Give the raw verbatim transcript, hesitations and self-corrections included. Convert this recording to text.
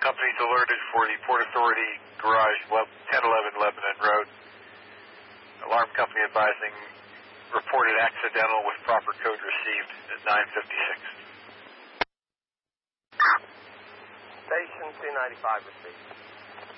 companies alerted for the Port Authority garage, ten eleven Lebanon Road. Alarm company advising reported accidental with proper code received at nine fifty-six. Station two ninety-five received.